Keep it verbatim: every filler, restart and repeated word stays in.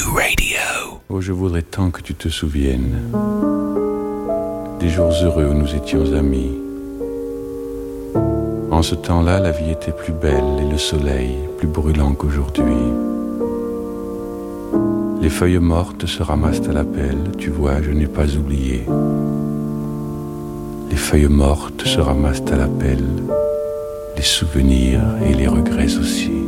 Radio. Oh, je voudrais tant que tu te souviennes des jours heureux où nous étions amis. En ce temps-là, la vie était plus belle et le soleil plus brûlant qu'aujourd'hui. Les feuilles mortes se ramassent à la pelle, tu vois, je n'ai pas oublié. Les feuilles mortes se ramassent à la pelle, les souvenirs et les regrets aussi.